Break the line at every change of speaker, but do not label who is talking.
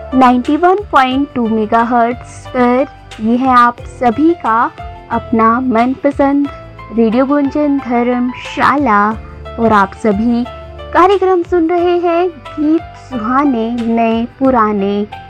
91.2 megahertz पर ये है आप सभी का अपना मनपसंद रेडियो गुंजन धर्मशाला। और आप सभी कार्यक्रम सुन रहे हैं गीत सुहाने नए पुराने।